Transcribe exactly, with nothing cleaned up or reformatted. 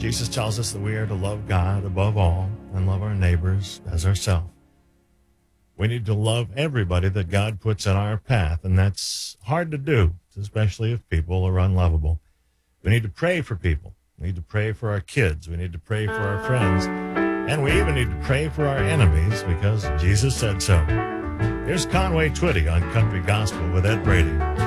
Jesus tells us that we are to love God above all and love our neighbors as ourselves. We need to love everybody that God puts in our path, and that's hard to do, especially if people are unlovable. We need to pray for people. We need to pray for our kids. We need to pray for our friends. And we even need to pray for our enemies because Jesus said so. Here's Conway Twitty on Country Gospel with Ed Brady.